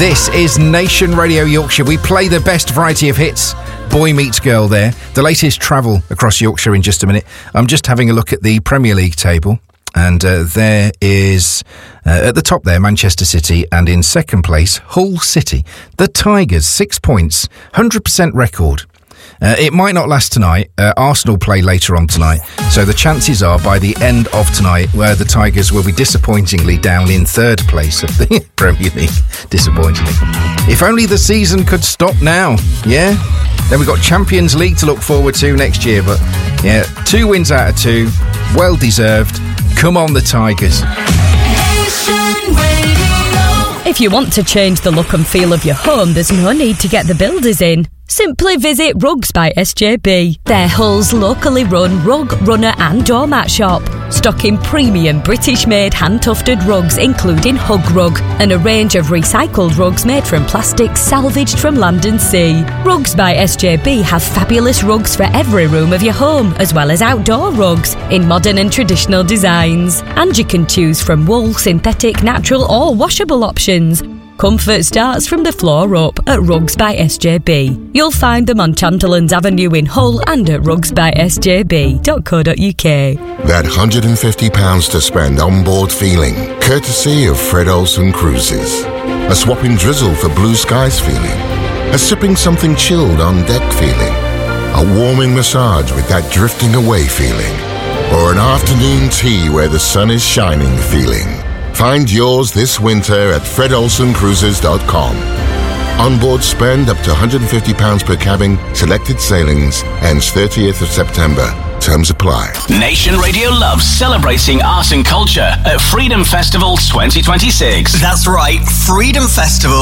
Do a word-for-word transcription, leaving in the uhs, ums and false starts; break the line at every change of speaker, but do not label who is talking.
This is Nation Radio Yorkshire. We play the best variety of hits. Boy meets girl there. The latest travel across Yorkshire in just a minute. I'm just having a look at the Premier League table. And uh, there is, uh, at the top there, Manchester City, and in second place, Hull City. The Tigers, six points, one hundred percent record. Uh, it might not last tonight. Uh, Arsenal play later on tonight. So the chances are, by the end of tonight, where the Tigers will be disappointingly down in third place of the Premier League. Disappointingly. If only the season could stop now, yeah? Then we've got Champions League to look forward to next year. But, yeah, two wins out of two. Well deserved. Come on, the Tigers.
If you want to change the look and feel of your home, there's no need to get the builders in. Simply visit Rugs by S J B. They're Hull's locally run rug, runner and doormat shop, stocking premium British-made hand-tufted rugs including Hug Rug and a range of recycled rugs made from plastic salvaged from land and sea. Rugs by S J B have fabulous rugs for every room of your home, as well as outdoor rugs in modern and traditional designs. And you can choose from wool, synthetic, natural or washable options. Comfort starts from the floor up at Rugs by S J B. You'll find them on Chanterlands Avenue in Hull and at rugs by s j b dot co dot u k.
That one hundred fifty pounds to spend on board feeling, courtesy of Fred Olsen Cruises. A swapping drizzle for blue skies feeling. A sipping something chilled on deck feeling. A warming massage with that drifting away feeling. Or an afternoon tea where the sun is shining feeling. Find yours this winter at fred olsen cruises dot com. Onboard spend up to one hundred fifty pounds per cabin, selected sailings, ends thirtieth of September. Terms apply.
Nation Radio loves celebrating art and culture at Freedom Festival twenty twenty-six.
That's right, Freedom Festival